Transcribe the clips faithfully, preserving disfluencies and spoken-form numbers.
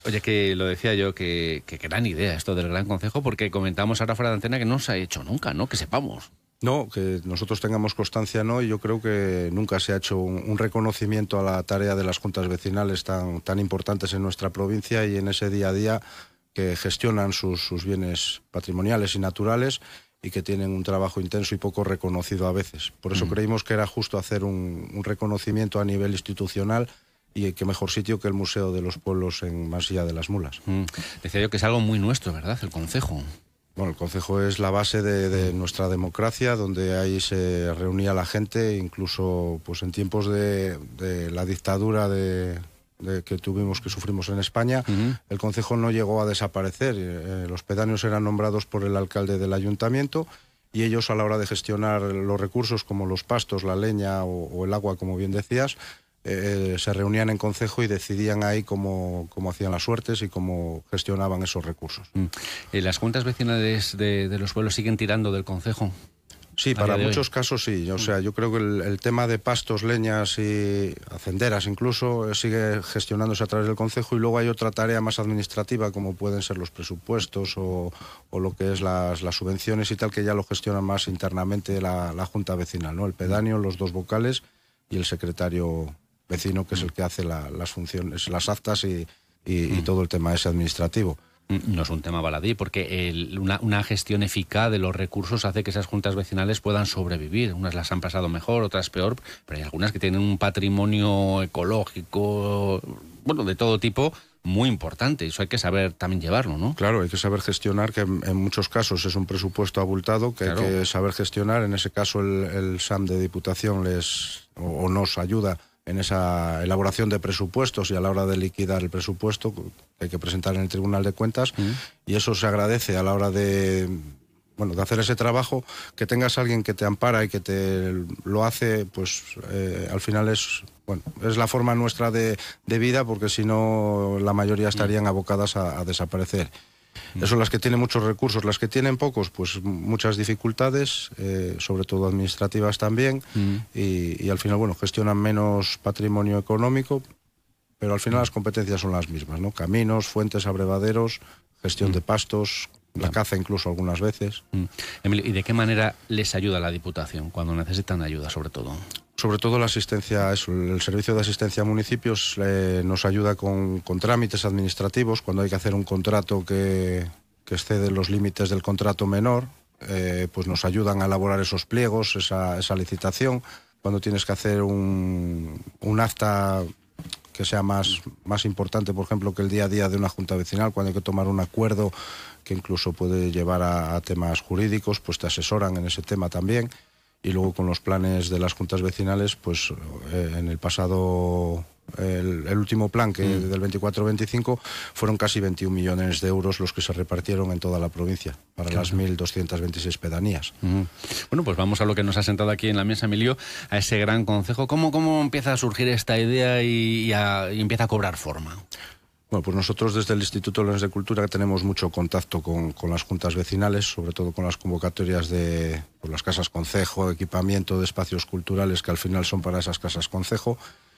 Oye, que lo decía yo, que, que gran idea esto del Gran Concejo, porque comentamos ahora fuera de antena que no se ha hecho nunca, ¿no? Que sepamos. No, que nosotros tengamos constancia no, y yo creo que nunca se ha hecho un, un reconocimiento a la tarea de las juntas vecinales tan, tan importantes en nuestra provincia y en ese día a día que gestionan sus, sus bienes patrimoniales y naturales y que tienen un trabajo intenso y poco reconocido a veces. Por eso mm. creímos que era justo hacer un, un reconocimiento a nivel institucional y qué mejor sitio que el Museo de los Pueblos en Mansilla de las Mulas. Mm. Decía yo que es algo muy nuestro, ¿verdad? El concejo. Bueno, el concejo es la base de, de nuestra democracia, donde ahí se reunía la gente, incluso pues en tiempos de, de la dictadura de, de que tuvimos, que sufrimos en España, uh-huh. el concejo no llegó a desaparecer. Eh, los pedáneos eran nombrados por el alcalde del ayuntamiento y ellos, a la hora de gestionar los recursos como los pastos, la leña o, o el agua, como bien decías, Eh, se reunían en concejo y decidían ahí cómo, cómo hacían las suertes y cómo gestionaban esos recursos. Mm. ¿Las juntas vecinales de, de los pueblos siguen tirando del concejo? Sí, para muchos casos sí. O sea, yo creo que el, el tema de pastos, leñas y hacenderas incluso eh, sigue gestionándose a través del concejo, y luego hay otra tarea más administrativa como pueden ser los presupuestos o, o lo que es las, las subvenciones y tal, que ya lo gestionan más internamente la, la junta vecinal, ¿no? El pedáneo, los dos vocales y el secretario vecino, que es el que hace la, las funciones, las actas y, y, mm. y todo el tema ese administrativo. No es un tema baladí, porque el, una, una gestión eficaz de los recursos hace que esas juntas vecinales puedan sobrevivir. Unas las han pasado mejor, otras peor, pero hay algunas que tienen un patrimonio ecológico, bueno, de todo tipo, muy importante. Eso hay que saber también llevarlo, ¿no? Claro, hay que saber gestionar, que en, en muchos casos es un presupuesto abultado que claro. hay que saber gestionar. En ese caso el, el S A M de Diputación les o, o nos ayuda en esa elaboración de presupuestos y a la hora de liquidar el presupuesto que hay que presentar en el Tribunal de Cuentas, mm. y eso se agradece a la hora de, bueno, de hacer ese trabajo, que tengas a alguien que te ampara y que te lo hace, pues eh, al final es, bueno, es la forma nuestra de, de vida, porque si no la mayoría estarían abocadas a, a desaparecer. Eso son las que tienen muchos recursos. Las que tienen pocos, pues muchas dificultades, eh, sobre todo administrativas también, mm. y, y al final, bueno, gestionan menos patrimonio económico, pero al final mm. las competencias son las mismas, ¿no? Caminos, fuentes, abrevaderos, gestión mm. de pastos, la yeah. caza incluso algunas veces. Mm. Emilio, ¿y de qué manera les ayuda la Diputación cuando necesitan ayuda, sobre todo? Sobre todo la asistencia, eso, el servicio de asistencia a municipios eh, nos ayuda con, con trámites administrativos, cuando hay que hacer un contrato que, que excede los límites del contrato menor, eh, pues nos ayudan a elaborar esos pliegos, esa, esa licitación. Cuando tienes que hacer un, un acta que sea más, más importante, por ejemplo, que el día a día de una junta vecinal, cuando hay que tomar un acuerdo que incluso puede llevar a, a temas jurídicos, pues te asesoran en ese tema también. Y luego con los planes de las juntas vecinales, pues eh, en el pasado, el, el último plan que mm. del veinticuatro veinticinco fueron casi veintiún millones de euros los que se repartieron en toda la provincia para claro. las mil doscientas veintiséis pedanías. Mm. Bueno, pues vamos a lo que nos ha sentado aquí en la mesa, Emilio, a ese gran concejo. ¿Cómo, cómo empieza a surgir esta idea y, y, a, y empieza a cobrar forma? Bueno, pues nosotros desde el Instituto de Leones de Cultura tenemos mucho contacto con, con las juntas vecinales, sobre todo con las convocatorias de pues, las casas concejo, equipamiento de espacios culturales que al final son para esas casas concejo,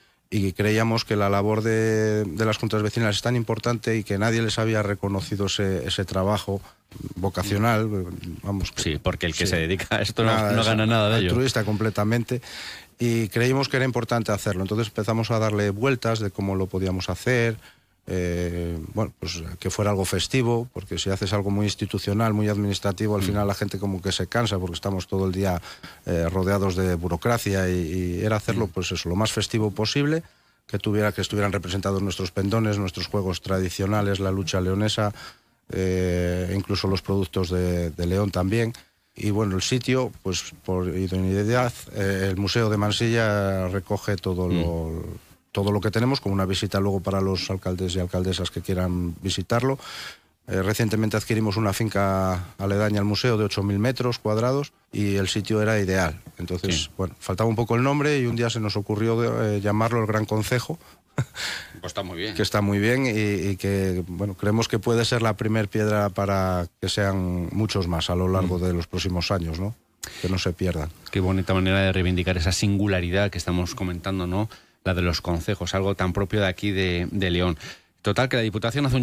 y creíamos que la labor de, de las juntas vecinales es tan importante y que nadie les había reconocido ese, ese trabajo vocacional. Vamos, sí, porque el que sí, se dedica a esto nada, no, no gana nada de ello. Altruista completamente. Y creímos que era importante hacerlo. Entonces empezamos a darle vueltas de cómo lo podíamos hacer. Eh, bueno, pues que fuera algo festivo, porque si haces algo muy institucional, muy administrativo, al mm. final la gente como que se cansa porque estamos todo el día eh, rodeados de burocracia, y, y era hacerlo mm. pues eso, lo más festivo posible, que tuviera, que estuvieran representados nuestros pendones, nuestros juegos tradicionales, la lucha leonesa, eh, incluso los productos de, de León también. Y bueno, el sitio, pues por idoneidad, eh, el Museo de Mansilla recoge todo mm. lo todo lo que tenemos, con una visita luego para los alcaldes y alcaldesas que quieran visitarlo. Eh, recientemente adquirimos una finca aledaña al museo de ocho mil metros cuadrados y el sitio era ideal. Entonces, sí. bueno, faltaba un poco el nombre y un día se nos ocurrió eh, llamarlo el Gran Concejo. Pues está muy bien. Que está muy bien y, y que, bueno, creemos que puede ser la primer piedra para que sean muchos más a lo largo mm. de los próximos años, ¿no? Que no se pierdan. Qué bonita manera de reivindicar esa singularidad que estamos comentando, ¿no? La de los concejos, algo tan propio de aquí de, de León. Total, que la Diputación hace un